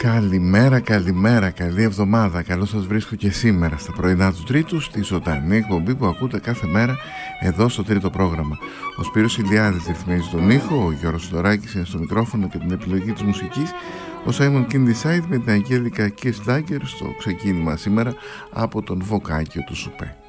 Καλημέρα, καλημέρα, καλή εβδομάδα. Καλώς σας βρίσκω και σήμερα στα πρωινά του Τρίτου, στη ζωντανή εκπομπή που ακούτε κάθε μέρα εδώ στο τρίτο πρόγραμμα. Ο Σπύρος Ηλιάδης ρυθμίζει τον ήχο, ο Γιώργος Σιδωράκης είναι στο μικρόφωνο και την επιλογή της μουσικής, ο Σάιμον Κίντι-Σάιτ με την Αγγέλικα Κιρσντάγκερ στο ξεκίνημα σήμερα από τον Βοκάκιο του Σουπέ.